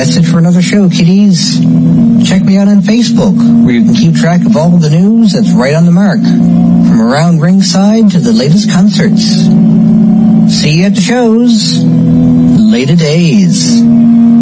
That's it for another show, kiddies. Check me out on Facebook, where you can keep track of all the news that's right on the mark, from around ringside to the latest concerts. See you at the shows. Later days.